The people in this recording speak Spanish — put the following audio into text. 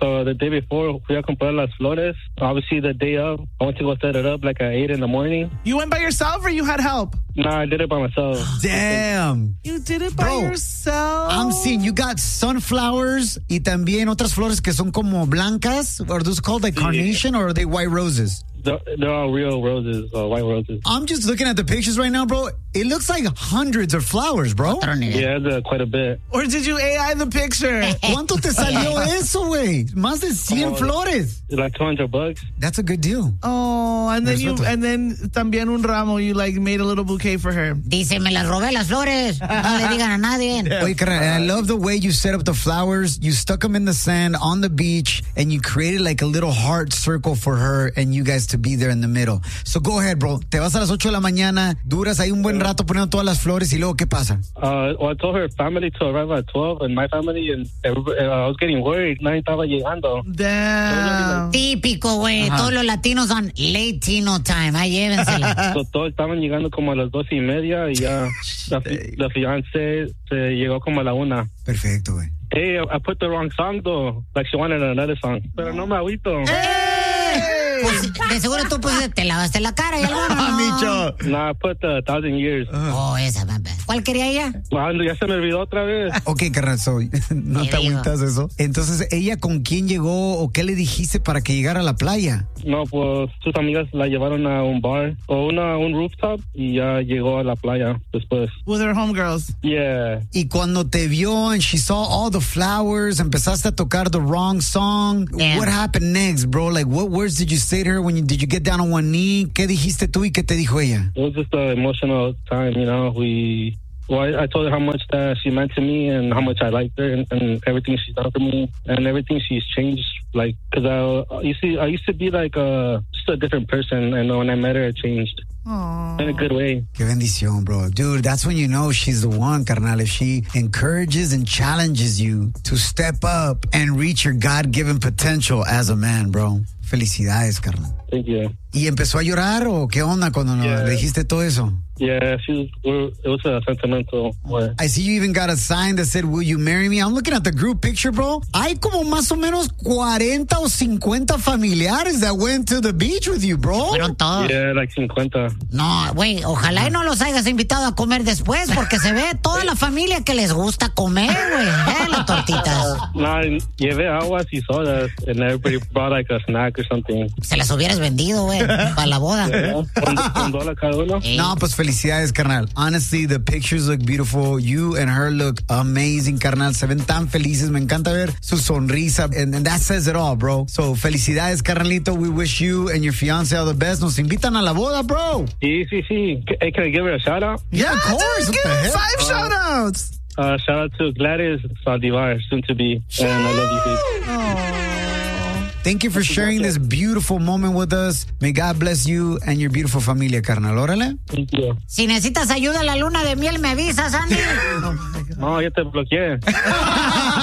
So the day before, fui a comprar las flores. Obviously, the day of, I went to go set it up like at 8 in the morning. You went by yourself or you had help? No, I did it by myself. Damn. You did it by yourself? I'm seeing you got sunflowers y también otras flores que son como blancas. Are those called like carnation or are they white roses? They're all real roses, white roses. I'm just looking at the pictures right now, bro. It looks like hundreds of flowers, bro. Yeah, quite a bit. Or did you AI the picture? ¿Cuánto te salió eso, güey? Más de 100 flores. Like $200. That's a good deal. Oh, and then también un ramo, you like made a little bouquet for her. Dice, me las robé las flores. No le digan a nadie. Oye, carnal, I love the way you set up the flowers. You stuck them in the sand on the beach and you created like a little heart circle for her and you guys to be there in the middle. So go ahead, bro. Te vas a las 8 de la mañana, duras ahí un buen rato poniendo todas las flores y luego, ¿qué pasa? Well, I told her family to arrive at 12 and my family, and I was getting worried. Nadie estaba llegando. Damn. Típico, güey. Todos los latinos son Latino time. Ahí llévensela. So, todos estaban llegando como a las 12:30 y ya la fiancé se llegó como a la 1. Perfecto, güey. Hey, I put the wrong song though. Like she wanted another song. Pero no me agüito. Pues, de seguro tú te lavaste la cara y algo, ¿no? Micho. No, I put the 1,000 Years. Oh, esa, papá. ¿Cuál quería ella? Ya se me olvidó otra vez. Ok, carnal, no te agüitas eso. Entonces, ¿ella con quién llegó o qué le dijiste para que llegara a la playa? No, pues sus amigas la llevaron a un bar o un rooftop y ya llegó a la playa después. With her homegirls. Yeah. Y cuando te vio and she saw all the flowers, empezaste a tocar the wrong song. Yeah. What happened next, bro? Like, what words did you say to her did you get down on one knee? ¿Qué dijiste tú y qué te dijo ella? It was just an emotional time, you know. I told her how much that she meant to me and how much I liked her and everything she's done for me and everything she's changed. Like, because I used to be like just a different person, and when I met her, it changed. Aww. In a good way. Qué bendición, bro. Dude, that's when you know she's the one, carnal. If she encourages and challenges you to step up and reach your God-given potential as a man, bro. Felicidades, carnal. Thank you. ¿Y empezó a llorar o qué onda cuando le dijiste todo eso? Yeah, it was a sentimental way. I see you even got a sign that said, "Will you marry me?" I'm looking at the group picture, bro. Hay como más o menos 40 o 50 familiares that went to the beach with you, bro. Fueron todos. Yeah, like 50. No, güey, ojalá y no los hayas invitado a comer después, porque se ve toda la familia que les gusta comer, güey, las tortitas. No, llevé aguas y sodas, and everybody brought like a snack or something. Se las hubieras vendido, güey, para la boda. Yeah, $1 cada uno. No, pues felicidades, carnal. Honestly, the pictures look beautiful. You and her look amazing, carnal. Se ven tan felices. Me encanta ver su sonrisa. And that says it all, bro. So, felicidades, carnalito. We wish you and your fiance all the best. Nos invitan a la boda, bro. Sí. Hey, can I give her a shout out? Yeah, of course. Dude, give her 5 shout outs. Shout out to Gladys Saldivar, soon to be. And I love you, babe. Thank you for sharing this beautiful moment with us. May God bless you and your beautiful familia, carnal. Órale. Thank you. Si necesitas ayuda en la luna de miel, me avisas, Andy. No, ya te bloqueé.